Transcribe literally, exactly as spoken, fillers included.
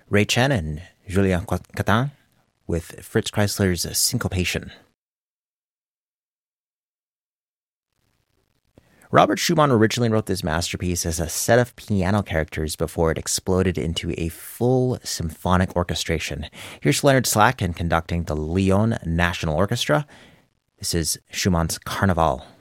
Ray Chen and Julien Catin with Fritz Kreisler's Syncopation. Robert Schumann originally wrote this masterpiece as a set of piano characters before it exploded into a full symphonic orchestration. Here's Leonard Slatkin conducting the Lyon National Orchestra. This is Schumann's Carnival.